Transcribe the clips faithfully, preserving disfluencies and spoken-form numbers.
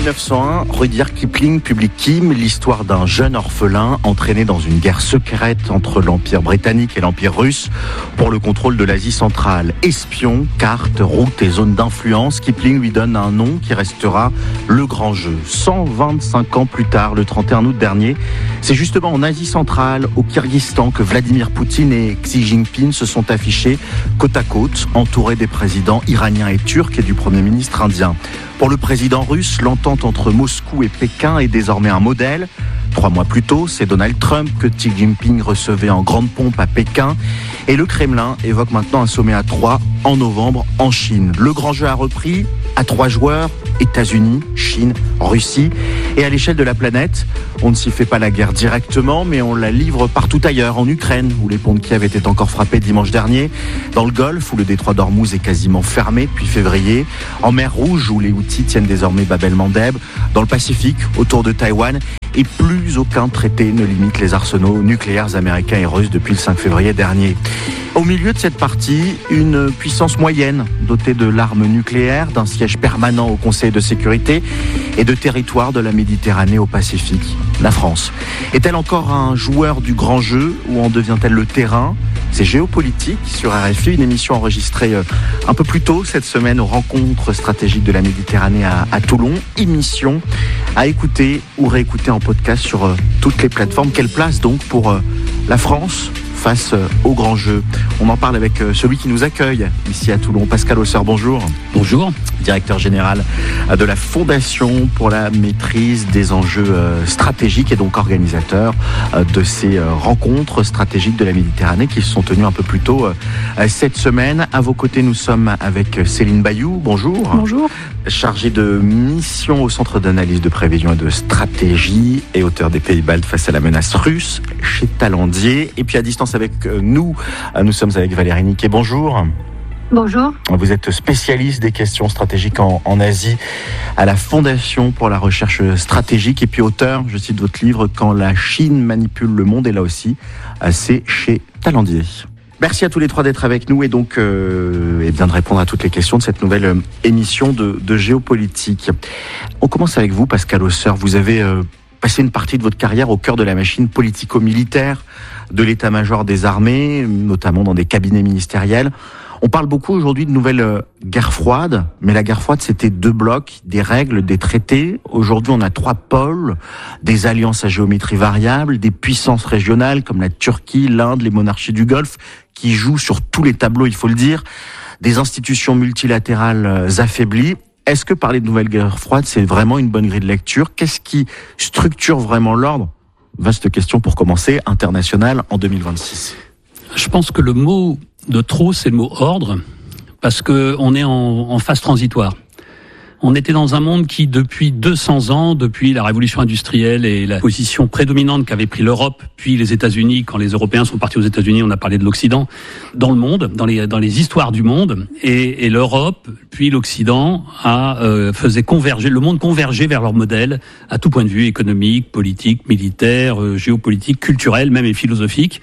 dix-neuf cent un, Rudyard Kipling publie Kim, l'histoire d'un jeune orphelin entraîné dans une guerre secrète entre l'Empire britannique et l'Empire russe pour le contrôle de l'Asie centrale. Espion, cartes, routes et zones d'influence, Kipling lui donne un nom qui restera le grand jeu. cent vingt-cinq ans plus tard, le trente et un août dernier, c'est justement en Asie centrale, au Kyrgyzstan, que Vladimir Poutine et Xi Jinping se sont affichés côte à côte, entourés des présidents iraniens et turcs et du Premier ministre indien. Pour le président russe, l'entente entre Moscou et Pékin est désormais un modèle. Trois mois plus tôt, c'est Donald Trump que Xi Jinping recevait en grande pompe à Pékin. Et le Kremlin évoque maintenant un sommet à trois en novembre en Chine. Le grand jeu a repris à trois joueurs, États-Unis, Chine, Russie. Et à l'échelle de la planète, on ne s'y fait pas la guerre directement, mais on la livre partout ailleurs, en Ukraine, où les ponts de Kiev étaient encore frappés dimanche dernier, dans le Golfe, où le détroit d'Ormuz est quasiment fermé depuis février, en mer Rouge, où les Houthis tiennent désormais Bab el-Mandeb, dans le Pacifique, autour de Taïwan, et plus aucun traité ne limite les arsenaux nucléaires américains et russes depuis le cinq février dernier. Au milieu de cette partie, une puissance moyenne dotée de l'arme nucléaire, d'un siège permanent au Conseil de sécurité et de territoires de la Méditerranée au Pacifique, la France. Est-elle encore un joueur du grand jeu ou en devient-elle le terrain ? C'est Géopolitique sur R F I, une émission enregistrée un peu plus tôt cette semaine aux rencontres stratégiques de la Méditerranée à, à Toulon. Émission à écouter ou réécouter en podcast sur toutes les plateformes. Quelle place donc pour la France face au grand jeu? On en parle avec celui qui nous accueille ici à Toulon, Pascal Hausseur, bonjour. Bonjour. Directeur général de la Fondation pour la maîtrise des enjeux stratégiques et donc organisateur de ces rencontres stratégiques de la Méditerranée qui se sont tenues un peu plus tôt cette semaine. À vos côtés, nous sommes avec Céline Bayou, bonjour. Bonjour. Chargée de mission au Centre d'analyse de prévision et de stratégie et auteur des Pays Baltes face à la menace russe chez Talandier. Et puis à distance avec nous, nous sommes avec Valérie Niquet, bonjour. Bonjour. Vous êtes spécialiste des questions stratégiques en, en Asie à la Fondation pour la recherche stratégique et puis auteur, je cite votre livre, Quand la Chine manipule le monde, et là aussi, c'est chez Talandier. Merci à tous les trois d'être avec nous et donc euh, et bien de répondre à toutes les questions de cette nouvelle euh, émission de, de Géopolitique. On commence avec vous, Pascal Hausseur. Vous avez euh, passé une partie de votre carrière au cœur de la machine politico-militaire de l'état-major des armées, notamment dans des cabinets ministériels. On parle beaucoup aujourd'hui de nouvelle euh, guerre froide, mais la guerre froide, c'était deux blocs, des règles, des traités. Aujourd'hui, on a trois pôles, des alliances à géométrie variable, des puissances régionales comme la Turquie, l'Inde, les monarchies du Golfe, qui jouent sur tous les tableaux, il faut le dire, des institutions multilatérales euh, affaiblies. Est-ce que parler de nouvelle guerre froide, c'est vraiment une bonne grille de lecture ? Qu'est-ce qui structure vraiment l'ordre ? Vaste question pour commencer, internationale en deux mille vingt-six. Je pense que le mot de trop, c'est le mot ordre, parce que on est en, en phase transitoire. On était dans un monde qui, depuis deux cents ans, depuis la révolution industrielle et la position prédominante qu'avait pris l'Europe, puis les États-Unis, quand les Européens sont partis aux États-Unis, on a parlé de l'Occident, dans le monde, dans les dans les histoires du monde, et, et l'Europe, puis l'Occident, a euh, faisait converger, le monde converger vers leur modèle à tout point de vue, économique, politique, militaire, euh, géopolitique, culturel, même et philosophique.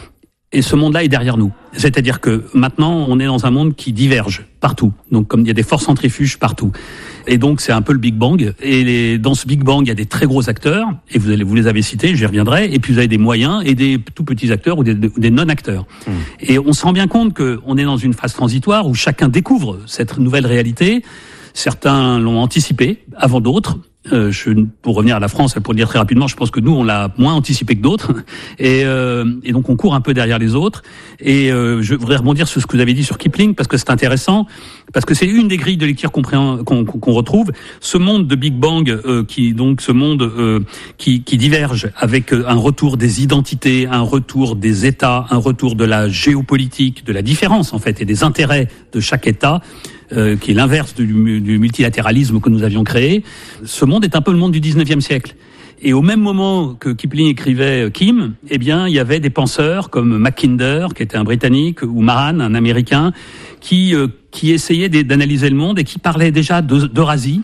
Et ce monde-là est derrière nous. C'est-à-dire que maintenant, on est dans un monde qui diverge partout. Donc, comme il y a des forces centrifuges partout. Et donc, c'est un peu le Big Bang. Et les, dans ce Big Bang, il y a des très gros acteurs. Et vous, allez, vous les avez cités, j'y reviendrai. Et puis, vous avez des moyens et des tout petits acteurs ou des, des non-acteurs. Mmh. Et on se rend bien compte qu'on est dans une phase transitoire où chacun découvre cette nouvelle réalité. Certains l'ont anticipé avant d'autres. Euh, je, pour revenir à la France, pour le dire très rapidement, je pense que nous, on l'a moins anticipé que d'autres. Et, euh, et donc, on court un peu derrière les autres. Et euh, je voudrais rebondir sur ce que vous avez dit sur Kipling, parce que c'est intéressant, parce que c'est une des grilles de lecture qu'on, qu'on, qu'on retrouve. Ce monde de Big Bang, euh, qui donc ce monde euh, qui, qui diverge avec un retour des identités, un retour des États, un retour de la géopolitique, de la différence, en fait, et des intérêts de chaque État, Euh, qui est l'inverse du, du multilatéralisme que nous avions créé. Ce monde est un peu le monde du dix-neuvième siècle. Et au même moment que Kipling écrivait Kim, eh bien, il y avait des penseurs comme Mackinder, qui était un Britannique, ou Mahan, un Américain, qui, euh, qui essayaient d'analyser le monde et qui parlaient déjà d'Eurasie,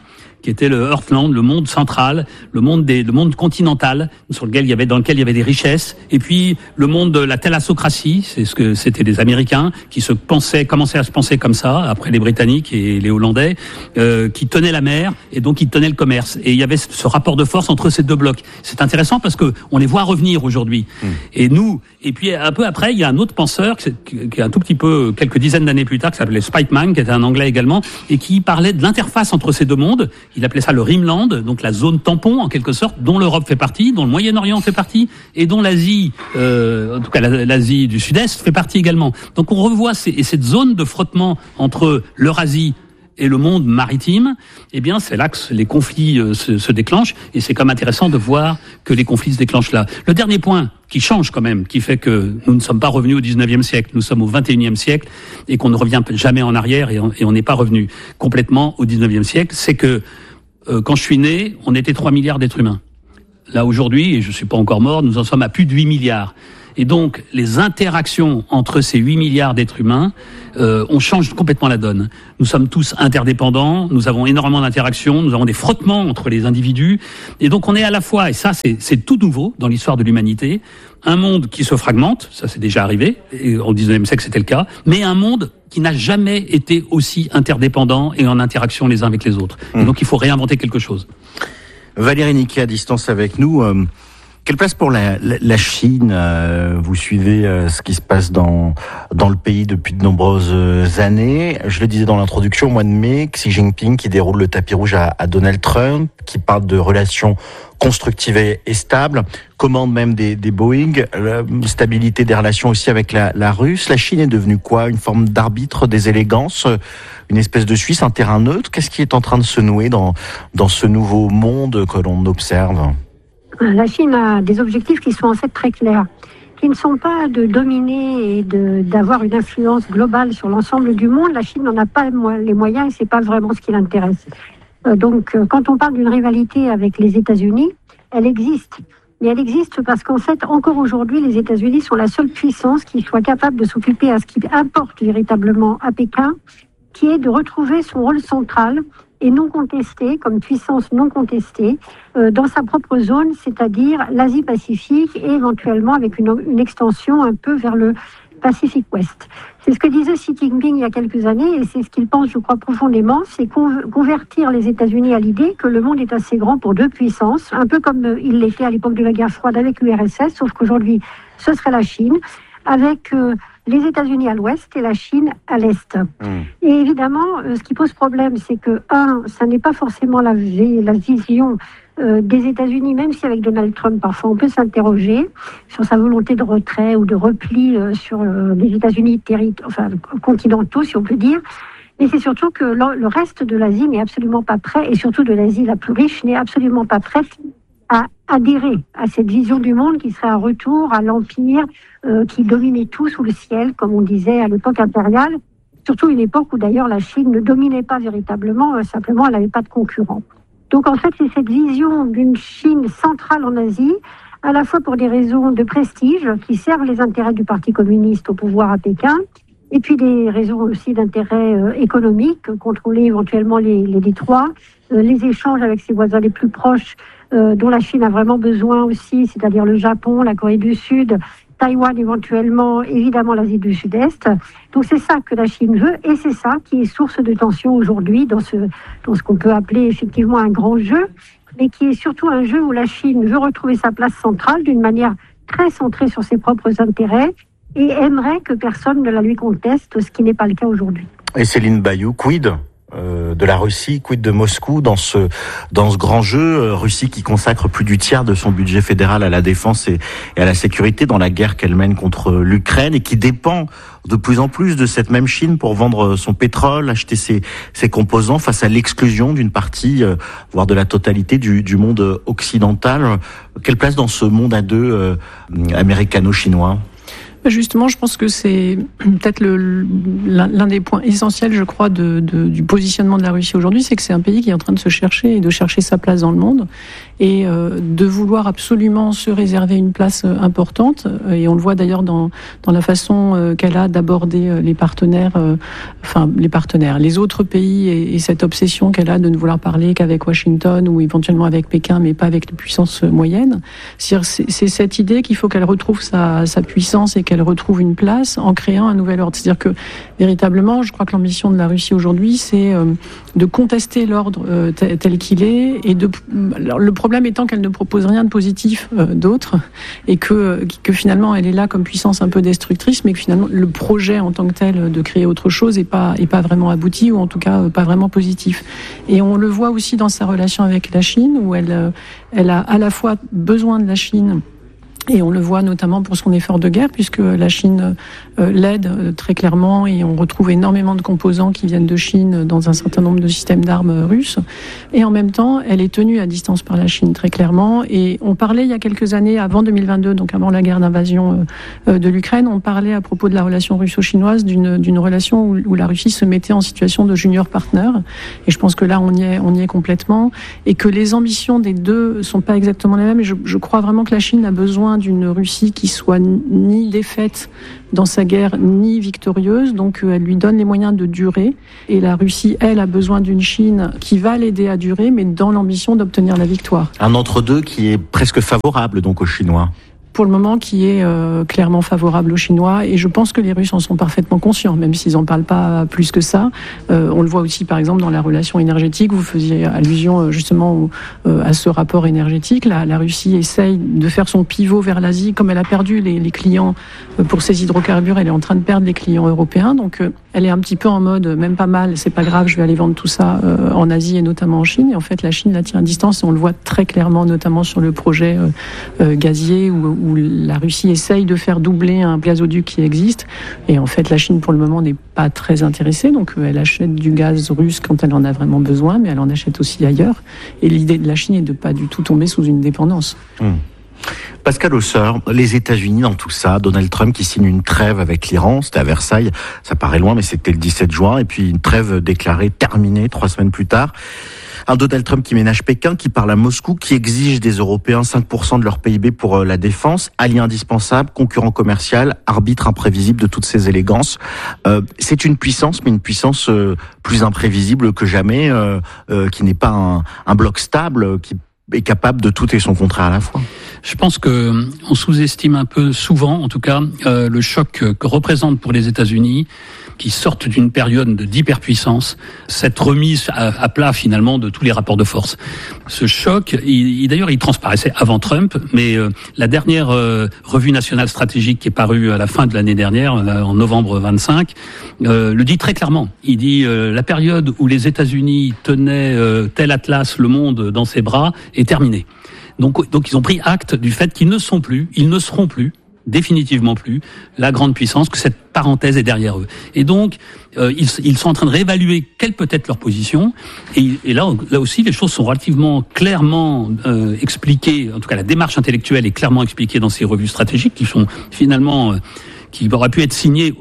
qui était le Earthland, le monde central, le monde des, le monde continental, sur lequel il y avait, dans lequel il y avait des richesses, et puis le monde de la thalassocratie, c'est ce que c'était les Américains qui se pensaient, commençaient à se penser comme ça après les Britanniques et les Hollandais, euh, qui tenaient la mer et donc qui tenaient le commerce. Et il y avait ce rapport de force entre ces deux blocs. C'est intéressant parce que on les voit revenir aujourd'hui. Mmh. Et nous, et puis un peu après, il y a un autre penseur qui est un tout petit peu quelques dizaines d'années plus tard, qui s'appelait Spikeman, qui était un Anglais également, et qui parlait de l'interface entre ces deux mondes. Il appelait ça le Rimland, donc la zone tampon en quelque sorte, dont l'Europe fait partie, dont le Moyen-Orient fait partie, et dont l'Asie, euh, en tout cas l'Asie du Sud-Est fait partie également. Donc on revoit ces, et cette zone de frottement entre l'Eurasie et le monde maritime, eh bien, c'est là que les conflits euh, se, se déclenchent, et c'est comme intéressant de voir que les conflits se déclenchent là. Le dernier point qui change quand même, qui fait que nous ne sommes pas revenus au dix-neuvième siècle, nous sommes au vingt et unième siècle, et qu'on ne revient jamais en arrière, et on n'est pas revenu complètement au dix-neuvième siècle, c'est que euh, quand je suis né, on était trois milliards d'êtres humains. Là, aujourd'hui, et je suis pas encore mort, nous en sommes à plus de huit milliards. Et donc, les interactions entre ces huit milliards d'êtres humains, euh, on change complètement la donne. Nous sommes tous interdépendants, nous avons énormément d'interactions, nous avons des frottements entre les individus. Et donc, on est à la fois, et ça, c'est, c'est tout nouveau dans l'histoire de l'humanité, un monde qui se fragmente, ça c'est déjà arrivé, et au dix-neuvième siècle c'était le cas, mais un monde qui n'a jamais été aussi interdépendant et en interaction les uns avec les autres. Mmh. Et donc, il faut réinventer quelque chose. Valérie Niquet à distance avec nous. Euh... Quelle place pour la, la, la Chine? euh, Vous suivez euh, ce qui se passe dans dans le pays depuis de nombreuses années. Je le disais dans l'introduction, au mois de mai, Xi Jinping qui déroule le tapis rouge à, à Donald Trump, qui parle de relations constructives et, et stables, commande même des, des Boeing, la stabilité des relations aussi avec la, la Russe. La Chine est devenue quoi? Une forme d'arbitre des élégances, une espèce de Suisse, un terrain neutre? Qu'est-ce qui est en train de se nouer dans dans ce nouveau monde que l'on observe? La Chine a des objectifs qui sont en fait très clairs, qui ne sont pas de dominer et de, d'avoir une influence globale sur l'ensemble du monde. La Chine n'en a pas les moyens et c'est pas vraiment ce qui l'intéresse. Euh, donc, quand on parle d'une rivalité avec les États-Unis, elle existe. Mais elle existe parce qu'en fait, encore aujourd'hui, les États-Unis sont la seule puissance qui soit capable de s'occuper à ce qui importe véritablement à Pékin, qui est de retrouver son rôle central et non contesté, comme puissance non contestée, euh, dans sa propre zone, c'est-à-dire l'Asie-Pacifique et éventuellement avec une, une extension un peu vers le Pacifique Ouest. C'est ce que disait Xi Jinping il y a quelques années et c'est ce qu'il pense, je crois, profondément, c'est con- convertir les États-Unis à l'idée que le monde est assez grand pour deux puissances, un peu comme euh, il l'était à l'époque de la guerre froide avec l'U R S S, sauf qu'aujourd'hui, ce serait la Chine, avec euh, les États-Unis à l'ouest et la Chine à l'est. Mmh. Et évidemment, euh, ce qui pose problème, c'est que, un, ça n'est pas forcément la, la vision euh, des États-Unis, même si avec Donald Trump, parfois, on peut s'interroger sur sa volonté de retrait ou de repli euh, sur euh, les États-Unis terri- enfin, continentaux, si on peut dire. Mais c'est surtout que le, le reste de l'Asie n'est absolument pas prêt, et surtout de l'Asie la plus riche, n'est absolument pas prête à adhérer à cette vision du monde qui serait un retour à l'empire euh, qui dominait tout sous le ciel, comme on disait à l'époque impériale, surtout une époque où d'ailleurs la Chine ne dominait pas véritablement, euh, simplement elle n'avait pas de concurrents. Donc en fait c'est cette vision d'une Chine centrale en Asie, à la fois pour des raisons de prestige qui servent les intérêts du Parti communiste au pouvoir à Pékin, et puis des raisons aussi d'intérêt euh, économique, contrôler éventuellement les, les détroits, euh, les échanges avec ses voisins les plus proches, euh, dont la Chine a vraiment besoin aussi, c'est-à-dire le Japon, la Corée du Sud, Taïwan éventuellement, évidemment l'Asie du Sud-Est. Donc c'est ça que la Chine veut, et c'est ça qui est source de tension aujourd'hui dans ce, dans ce qu'on peut appeler effectivement un grand jeu, mais qui est surtout un jeu où la Chine veut retrouver sa place centrale d'une manière très centrée sur ses propres intérêts, et aimerait que personne ne la lui conteste, ce qui n'est pas le cas aujourd'hui. Et Céline Bayou, quid euh, de la Russie, quid de Moscou dans ce dans ce grand jeu, euh, Russie qui consacre plus du tiers de son budget fédéral à la défense et, et à la sécurité dans la guerre qu'elle mène contre l'Ukraine et qui dépend de plus en plus de cette même Chine pour vendre son pétrole, acheter ses, ses composants face à l'exclusion d'une partie, euh, voire de la totalité du, du monde occidental. Quelle place dans ce monde à deux euh, américano-chinois ? Justement, je pense que c'est peut-être le, l'un des points essentiels, je crois, de, de, du positionnement de la Russie aujourd'hui, c'est que c'est un pays qui est en train de se chercher et de chercher sa place dans le monde et euh, de vouloir absolument se réserver une place importante. Et on le voit d'ailleurs dans, dans la façon euh, qu'elle a d'aborder les partenaires, euh, enfin les partenaires, les autres pays et, et cette obsession qu'elle a de ne vouloir parler qu'avec Washington ou éventuellement avec Pékin, mais pas avec les puissances moyennes. C'est-à-dire, c'est, c'est cette idée qu'il faut qu'elle retrouve sa, sa puissance et qu'elle retrouve une place en créant un nouvel ordre. C'est-à-dire que, véritablement, je crois que l'ambition de la Russie aujourd'hui, c'est euh, de contester l'ordre euh, tel, tel qu'il est. Et de, alors, le problème étant qu'elle ne propose rien de positif euh, d'autre et que, que finalement, elle est là comme puissance un peu destructrice, mais que finalement, le projet en tant que tel de créer autre chose n'est pas, est pas vraiment abouti ou en tout cas pas vraiment positif. Et on le voit aussi dans sa relation avec la Chine, où elle, elle a à la fois besoin de la Chine. Et on le voit notamment pour son effort de guerre, puisque la Chine euh, l'aide euh, très clairement, et on retrouve énormément de composants qui viennent de Chine dans un certain nombre de systèmes d'armes russes. Et en même temps, elle est tenue à distance par la Chine très clairement. Et on parlait il y a quelques années, avant deux mille vingt-deux, donc avant la guerre d'invasion euh, de l'Ukraine, on parlait à propos de la relation russo-chinoise d'une, d'une relation où, où la Russie se mettait en situation de junior partner. Et je pense que là, on y est, on y est complètement. Et que les ambitions des deux sont pas exactement les mêmes. Et je, je crois vraiment que la Chine a besoin d'une Russie qui soit ni défaite dans sa guerre, ni victorieuse. Donc, elle lui donne les moyens de durer. Et la Russie, elle, a besoin d'une Chine qui va l'aider à durer, mais dans l'ambition d'obtenir la victoire. Un entre-deux qui est presque favorable, donc, aux Chinois. Pour le moment, qui est euh, clairement favorable aux Chinois. Et je pense que les Russes en sont parfaitement conscients, même s'ils n'en parlent pas plus que ça. Euh, on le voit aussi, par exemple, dans la relation énergétique. Vous faisiez allusion justement au, euh, à ce rapport énergétique. La, la Russie essaye de faire son pivot vers l'Asie. Comme elle a perdu les, les clients pour ses hydrocarbures, elle est en train de perdre les clients européens. Donc, euh, elle est un petit peu en mode, même pas mal, c'est pas grave, je vais aller vendre tout ça euh, en Asie et notamment en Chine. Et en fait, la Chine la tient à distance et on le voit très clairement, notamment sur le projet euh, euh, gazier où où la Russie essaye de faire doubler un gazoduc qui existe. Et en fait, la Chine, pour le moment, n'est pas très intéressée. Donc, elle achète du gaz russe quand elle en a vraiment besoin, mais elle en achète aussi ailleurs. Et l'idée de la Chine est de pas du tout tomber sous une dépendance. Mmh. Pascal Hausseur, les États-Unis dans tout ça, Donald Trump qui signe une trêve avec l'Iran, c'était à Versailles, ça paraît loin, mais c'était le dix-sept juin, et puis une trêve déclarée terminée trois semaines plus tard. Un Donald Trump qui ménage Pékin, qui parle à Moscou, qui exige des Européens cinq pour cent de leur P I B pour la défense, allié indispensable, concurrent commercial, arbitre imprévisible de toutes ces élégances. Euh, c'est une puissance, mais une puissance euh, plus imprévisible que jamais, euh, euh, qui n'est pas un, un bloc stable, qui est capable de tout et son contraire à la fois. Je pense que on sous-estime un peu souvent, en tout cas, euh, le choc que représente pour les États-Unis, qui sortent d'une période d'hyperpuissance, cette remise à, à plat finalement de tous les rapports de force. Ce choc, il, il, d'ailleurs, il transparaissait avant Trump, mais euh, la dernière euh, revue nationale stratégique qui est parue à la fin de l'année dernière, là, en novembre vingt-cinq, euh, le dit très clairement. Il dit euh, la période où les États-Unis tenaient euh, tel atlas, le monde dans ses bras, est terminée. Donc, donc ils ont pris acte du fait qu'ils ne sont plus, ils ne seront plus, définitivement plus, la grande puissance, que cette parenthèse est derrière eux. Et donc, euh, ils, ils sont en train de réévaluer quelle peut être leur position. Et, et là, là aussi, les choses sont relativement clairement euh, expliquées. En tout cas, la démarche intellectuelle est clairement expliquée dans ces revues stratégiques qui sont finalement, euh, qui auraient pu être signées.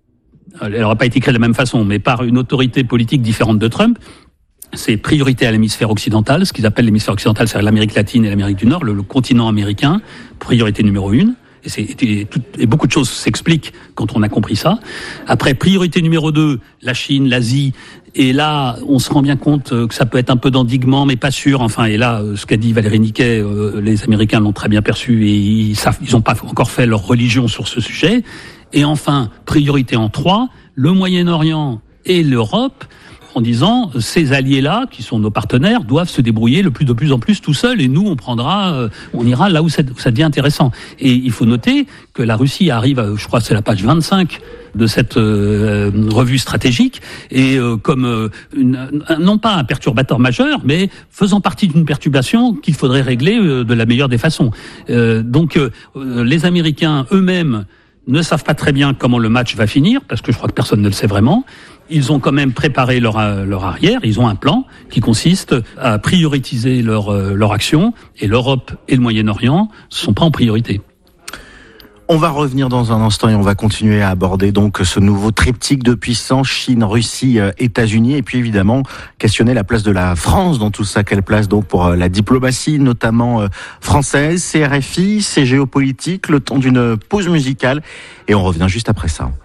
Elle n'aurait pas été écrite de la même façon, mais par une autorité politique différente de Trump. C'est priorité à l'hémisphère occidental, ce qu'ils appellent l'hémisphère occidental, c'est l'Amérique latine et l'Amérique du Nord, le, le continent américain, priorité numéro une. Et, c'est, et, tout, et beaucoup de choses s'expliquent quand on a compris ça. Après, priorité numéro deux, la Chine, l'Asie. Et là, on se rend bien compte que ça peut être un peu d'endiguement, mais pas sûr. Enfin, et là, ce qu'a dit Valérie Niquet, euh, les Américains l'ont très bien perçu et ils savent, ils n'ont pas encore fait leur religion sur ce sujet. Et enfin, priorité en trois, le Moyen-Orient et l'Europe, en disant ces alliés-là, qui sont nos partenaires, doivent se débrouiller le plus de plus en plus tout seuls, et nous on prendra, euh, on ira là où ça, où ça devient intéressant. Et il faut noter que la Russie arrive, à, je crois que c'est la page vingt-cinq de cette euh, revue stratégique, et euh, comme euh, une, non pas un perturbateur majeur, mais faisant partie d'une perturbation qu'il faudrait régler euh, de la meilleure des façons. Euh, donc euh, les Américains eux-mêmes ne savent pas très bien comment le match va finir, parce que je crois que personne ne le sait vraiment. Ils ont quand même préparé leur, leur arrière, ils ont un plan qui consiste à prioriser leur, leur action, et l'Europe et le Moyen-Orient ne sont pas en priorité. On va revenir dans un instant et on va continuer à aborder donc ce nouveau triptyque de puissance, Chine, Russie, États-Unis, et puis évidemment questionner la place de la France dans tout ça. Quelle place donc pour la diplomatie, notamment française, C R F I, c'est géopolitique, le temps d'une pause musicale et on revient juste après ça.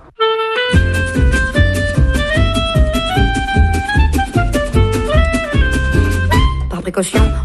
Par précaution,